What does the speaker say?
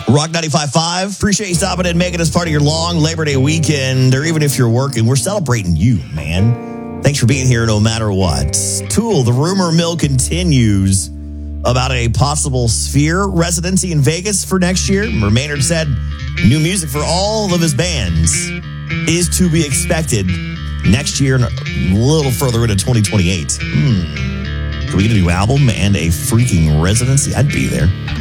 Rock 95.5. Appreciate you stopping in and making us part of your long Labor Day weekend, or even if you're working, we're celebrating you, man. Thanks for being here no matter what. Tool, the rumor mill continues about a possible Sphere residency in Vegas for next year. Maynard said new music for all of his bands is to be expected next year and a little further into 2028. Can we get a new album and a freaking residency? I'd be there.